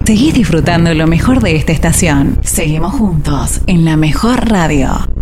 Seguís disfrutando lo mejor de esta estación. Seguimos juntos en la mejor radio.